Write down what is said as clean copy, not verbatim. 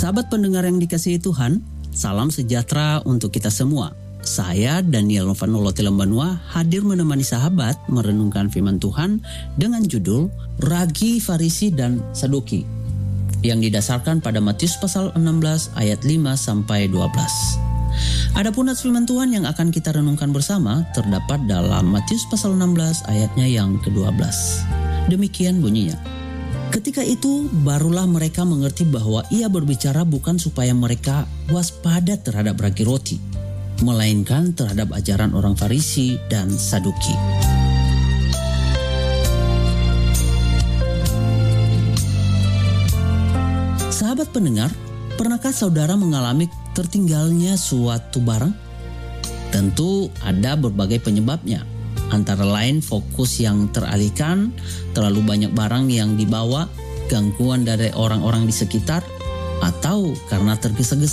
Sahabat pendengar yang dikasihi Tuhan, salam sejahtera untuk kita semua. Saya Daniel Novanolo Telembanua hadir menemani sahabat merenungkan firman Tuhan dengan judul Ragi Farisi dan Saduki yang didasarkan pada Matius pasal 16 ayat 5 sampai 12. Adapun firman Tuhan yang akan kita renungkan bersama terdapat dalam Matius pasal 16 ayatnya yang ke-12. Demikian bunyinya. Ketika itu barulah mereka mengerti bahwa ia berbicara bukan supaya mereka waspada terhadap ragi roti, melainkan terhadap ajaran orang Farisi dan Saduki. Sahabat pendengar, pernahkah saudara mengalami tertinggalnya suatu barang? Tentu ada berbagai penyebabnya. Antara lain fokus yang teralihkan, terlalu banyak barang yang dibawa, gangguan dari orang-orang di sekitar, atau karena tergesa-gesa